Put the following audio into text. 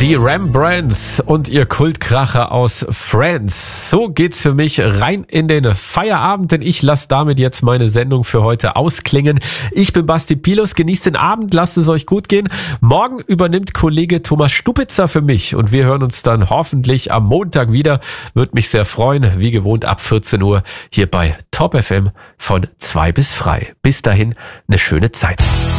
Die Rembrandts und ihr Kultkracher aus Friends. So geht's für mich rein in den Feierabend, denn ich lasse damit jetzt meine Sendung für heute ausklingen. Ich bin Basti Pilus, genießt den Abend, lasst es euch gut gehen. Morgen übernimmt Kollege Thomas Stupitzer für mich und wir hören uns dann hoffentlich am Montag wieder. Würde mich sehr freuen, wie gewohnt ab 14 Uhr hier bei Top FM von 2 bis frei. Bis dahin eine schöne Zeit.